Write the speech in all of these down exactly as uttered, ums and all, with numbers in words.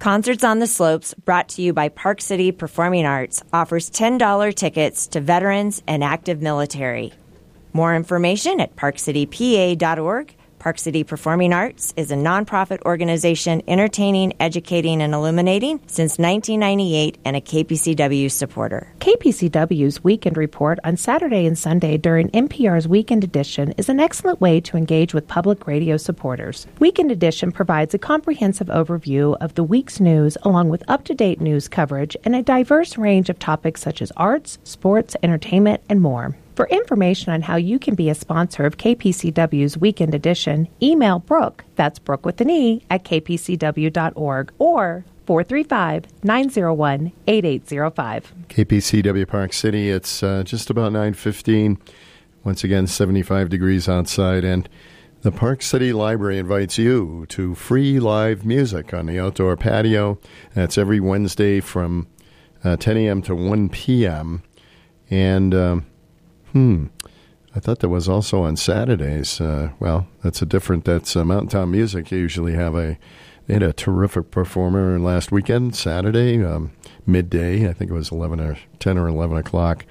Concerts on the Slopes, brought to you by Park City Performing Arts, offers ten dollars tickets to veterans and active military. More information at park city p a dot org. Park City Performing Arts is a nonprofit organization entertaining, educating, and illuminating since nineteen ninety-eight and a K P C W supporter. K P C W's Weekend Report on Saturday and Sunday during N P R's Weekend Edition is an excellent way to engage with public radio supporters. Weekend Edition provides a comprehensive overview of the week's news along with up-to-date news coverage and a diverse range of topics such as arts, sports, entertainment, and more. For information on how you can be a sponsor of K P C W's Weekend Edition, email Brooke, that's Brooke with an E, at k p c w dot org or four three five, nine zero one, eight eight zero five. K P C W Park City, it's uh, just about nine fifteen. Once again, seventy-five degrees outside, and the Park City Library invites you to free live music on the outdoor patio. That's every Wednesday from uh, ten a.m. to one p.m. And... Um, Hmm. I thought that was also on Saturdays. Uh, well, that's a different, that's uh, Mountain Town Music. You usually have a, they had a terrific performer last weekend, Saturday, um, midday. I think it was eleven or ten or eleven o'clock.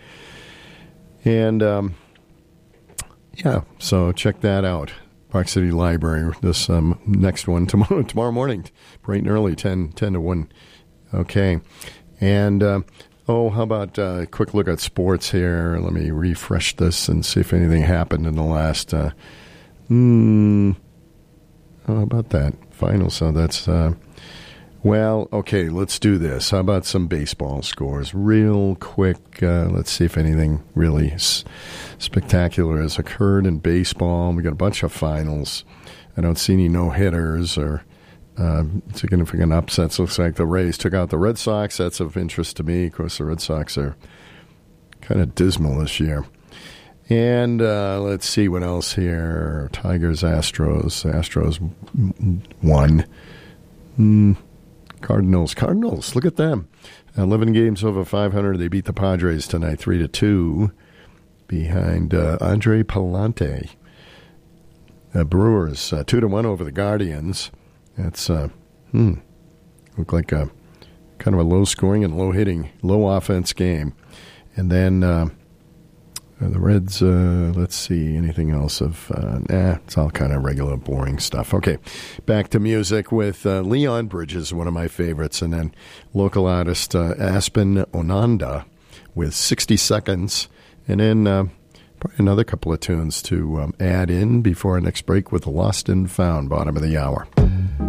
And, um, yeah, so check that out. Park City Library, this um, next one tomorrow, tomorrow morning, bright and early, ten, ten to one. Okay. And, uh, Oh, how about a quick look at sports here? Let me refresh this and see if anything happened in the last, uh, hmm, how about that? Final, so that's, uh, well, okay, let's do this. How about some baseball scores? Real quick, uh, let's see if anything really s- spectacular has occurred in baseball. We got a bunch of finals. I don't see any no-hitters or Uh, significant upsets. Looks like the Rays took out the Red Sox. That's of interest to me. Of course, the Red Sox are kind of dismal this year. And uh, let's see what else here. Tigers, Astros. Astros won. Mm, Cardinals. Cardinals, look at them. eleven games over five hundred. They beat the Padres tonight, three to two, behind uh, Andre Palante. Uh, Brewers, uh, two to one over the Guardians. That's, uh, hmm, look like a kind of a low-scoring and low-hitting, low-offense game. And then uh, the Reds, uh, let's see, anything else of, uh, nah, it's all kind of regular, boring stuff. Okay, back to music with uh, Leon Bridges, one of my favorites, and then local artist uh, Aspen Onanda with sixty seconds, and then uh, probably another couple of tunes to um, add in before our next break with Lost and Found, bottom of the hour.